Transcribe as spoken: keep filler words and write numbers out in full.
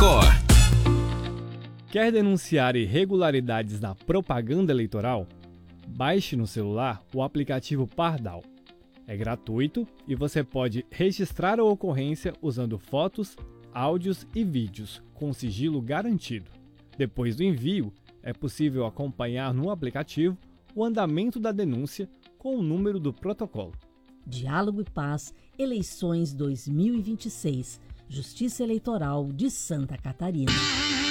Record. Quer denunciar irregularidades na propaganda eleitoral? Baixe no celular o aplicativo Pardal. É gratuito e você pode registrar a ocorrência usando fotos, áudios e vídeos com sigilo garantido. Depois do envio, é possível acompanhar no aplicativo o andamento da denúncia com o número do protocolo. Diálogo e Paz, eleições dois mil e vinte e seis, Justiça Eleitoral de Santa Catarina.